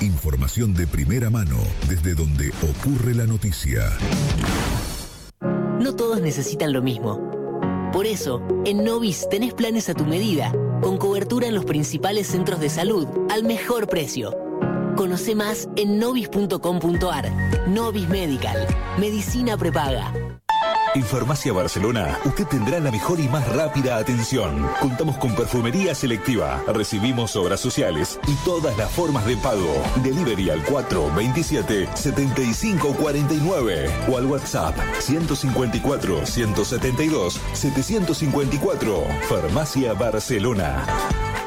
Información de primera mano desde donde ocurre la noticia. No todos necesitan lo mismo. Por eso, en Novis tenés planes a tu medida, con cobertura en los principales centros de salud al mejor precio. Conoce más en novis.com.ar. Novis Medical. Medicina prepaga. En Farmacia Barcelona, usted tendrá la mejor y más rápida atención. Contamos con perfumería selectiva, recibimos obras sociales y todas las formas de pago. Delivery al 427-7549 o al WhatsApp 154-172-754. Farmacia Barcelona.